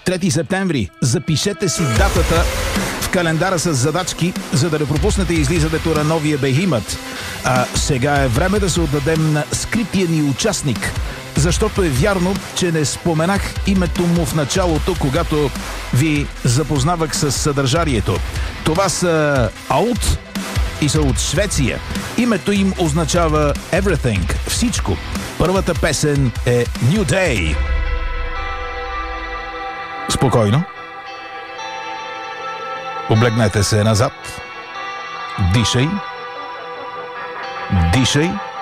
3 септември. Запишете си датата в календара с задачки, за да не пропуснете излизането на новия Бехимът. А сега е време да се отдадем на скрития ни участник, защото е вярно, че не споменах името му в началото, когато ви запознавах с съдържанието. Това са Аут и са от Швеция. Името им означава Everything, всичко. Първата песен е New Day. Спокойно. Облегнете се назад. Дишай. Дишай.